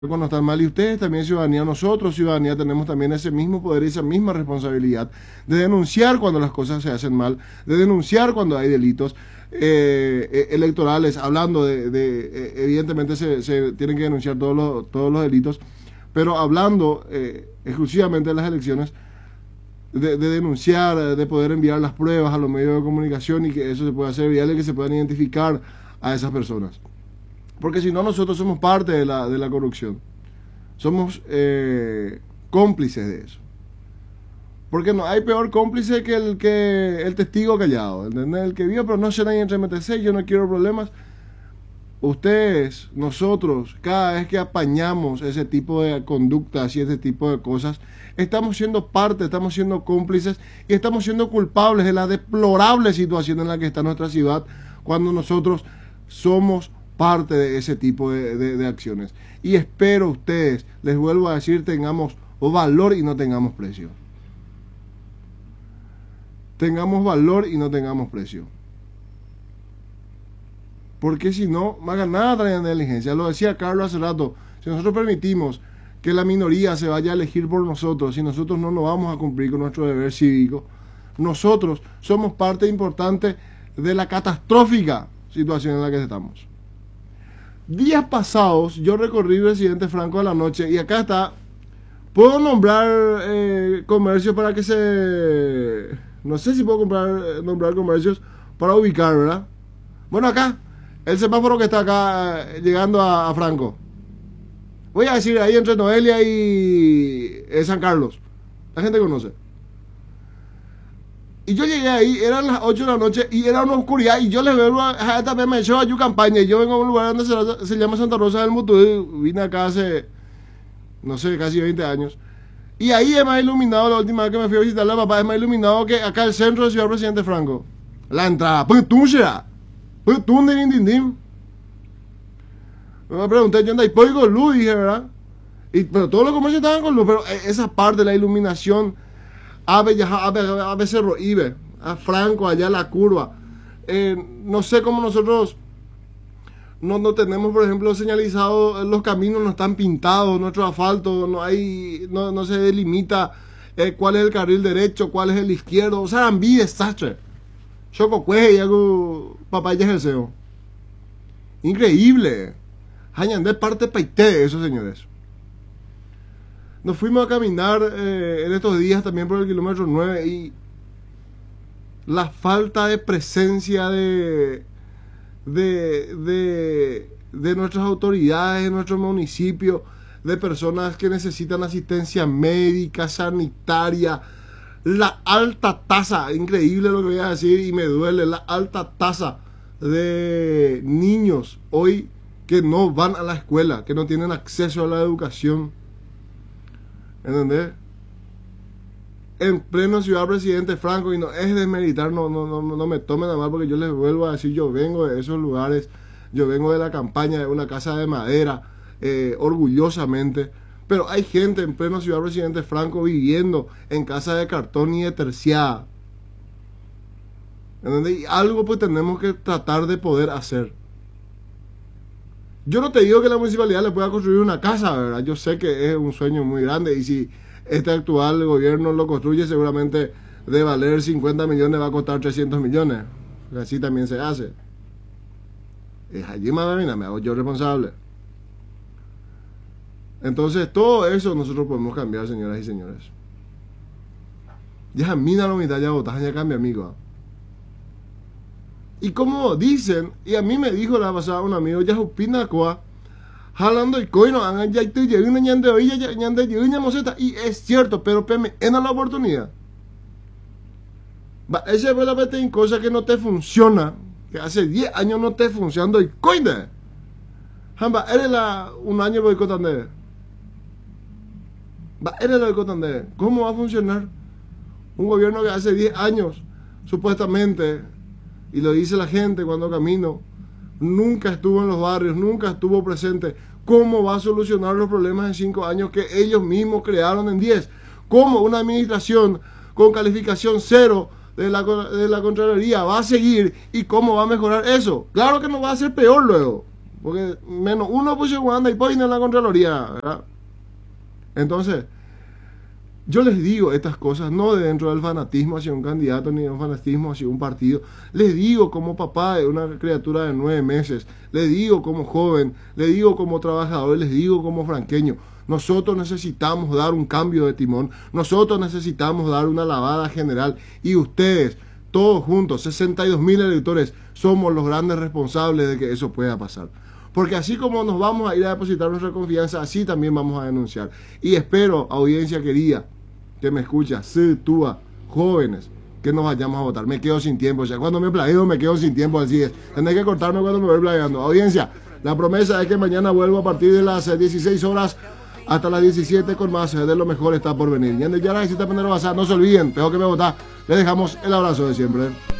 cuando están mal y ustedes también ciudadanía, nosotros ciudadanía tenemos también ese mismo poder y esa misma responsabilidad de denunciar cuando las cosas se hacen mal, de denunciar cuando hay delitos electorales, hablando evidentemente se tienen que denunciar todos los delitos, pero hablando exclusivamente de las elecciones, de denunciar, de poder enviar las pruebas a los medios de comunicación y que eso se pueda hacer viable y que se puedan identificar a esas personas. Porque si no, nosotros somos parte de la corrupción. Somos cómplices de eso. Porque no hay peor cómplice que el testigo callado, ¿entendés? El que vio, pero no se nadie entre MTC, yo no quiero problemas. Ustedes, nosotros, cada vez que apañamos ese tipo de conductas y ese tipo de cosas, estamos siendo parte, estamos siendo cómplices y estamos siendo culpables de la deplorable situación en la que está nuestra ciudad cuando nosotros somos parte de ese tipo de acciones. Y espero ustedes, les vuelvo a decir, tengamos valor y no tengamos precio. Tengamos valor y no tengamos precio. Porque si no, más que nada traen negligencia. Lo decía Carlos hace rato, si nosotros permitimos que la minoría se vaya a elegir por nosotros, si nosotros no nos vamos a cumplir con nuestro deber cívico, nosotros somos parte importante de la catastrófica situación en la que estamos. Días pasados yo recorrí Presidente Franco a la noche y acá está, puedo nombrar comercios para que se, no sé si puedo nombrar comercios para ubicar, ¿verdad? Bueno, acá, el semáforo que está acá llegando a Franco, voy a decir ahí entre Noelia y San Carlos, la gente conoce. Y yo llegué ahí, eran las 8 de la noche y era una oscuridad. Y yo les veo a esta vez me echó a campaña. Y yo vengo a un lugar donde se llama Santa Rosa del Mutuí. Vine acá hace, no sé, casi 20 años. Y ahí es más iluminado, la última vez que me fui a visitar a la papá, es más iluminado que acá el centro de Ciudad Presidente Franco. La entrada, pues tú será. Pues tú, me pregunté, yo andé y con luz, dije, ¿verdad? Pero todos los comercios estaban con luz, pero esa parte, la iluminación. A Becerro Ibe, a Franco, allá la curva. No sé cómo nosotros no tenemos, por ejemplo, señalizado los caminos, no están pintados, nuestro asfalto, no se delimita cuál es el carril derecho, cuál es el izquierdo. O sea, vi desastre. Choco cueje y hago papaya ejerceo. Increíble. Hayan de parte paité, esos señores. Nos fuimos a caminar en estos días también por el kilómetro 9 y la falta de presencia de nuestras autoridades, de nuestro municipio, de personas que necesitan asistencia médica, sanitaria, la alta tasa, increíble lo que voy a decir y me duele, la alta tasa de niños hoy que no van a la escuela, que no tienen acceso a la educación. ¿Entendés? En pleno Ciudad Presidente Franco, y no es desmeritar, no me tomen a mal porque yo les vuelvo a decir, yo vengo de esos lugares, yo vengo de la campaña de una casa de madera, orgullosamente, pero hay gente en pleno Ciudad Presidente Franco viviendo en casa de cartón y de terciada. ¿Entendés? Y algo pues tenemos que tratar de poder hacer. Yo no te digo que la municipalidad le pueda construir una casa, ¿verdad? Yo sé que es un sueño muy grande y si este actual gobierno lo construye seguramente de valer 50 millones va a costar 300 millones. Así también se hace. Es allí me hago yo responsable. Entonces todo eso nosotros podemos cambiar, señoras y señores. Ya mina la mitad ya votas, ya cambia, amigo. Y como dicen, y a mí me dijo la pasada un amigo, ya opina coa, jalando el coino, ya te llevé una ñande hoy, ya ñande llevé una moseta, y es cierto, pero peme, en la oportunidad. Esa es la vez en cosa que no te funciona, que hace 10 años no te funcionando, y coine. Jamba, eres un año boicotando. Eres la boicotando. ¿Cómo va a funcionar? Un gobierno que hace 10 años, supuestamente, y lo dice la gente cuando camino, nunca estuvo en los barrios, nunca estuvo presente. ¿Cómo va a solucionar los problemas en 5 años que ellos mismos crearon en 10? ¿Cómo una administración con calificación 0 de la Contraloría va a seguir y cómo va a mejorar eso? Claro que no va a ser peor luego. Porque menos uno pues anda y pone en la Contraloría, ¿verdad? Entonces, yo les digo estas cosas no de dentro del fanatismo hacia un candidato ni de un fanatismo hacia un partido. Les digo como papá de una criatura de 9 meses, les digo como joven, les digo como trabajador, les digo como franqueño. Nosotros necesitamos dar un cambio de timón, nosotros necesitamos dar una lavada general y ustedes, todos juntos, 62.000 electores, somos los grandes responsables de que eso pueda pasar. Porque así como nos vamos a ir a depositar nuestra confianza, así también vamos a denunciar. Y espero, audiencia querida, que me escucha, túa, jóvenes, que nos vayamos a votar. Me quedo sin tiempo, o sea, cuando me plagueo me quedo sin tiempo, así es. Tendré que cortarme cuando me voy plagueando. Audiencia, la promesa es que mañana vuelvo a partir de las 16 horas hasta las 17 con más de lo mejor está por venir. Y ya la visita Penero Bazar, no se olviden, tengo que me votar. Les dejamos el abrazo de siempre.